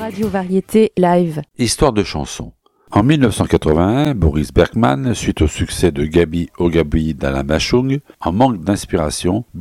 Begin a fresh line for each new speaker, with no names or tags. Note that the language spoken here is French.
Radio Variété Live.
Histoire de chanson. En 1981, Boris Bergman, suite au succès de Gabi oh Gabi d'Alain Bachung, en manque d'inspiration,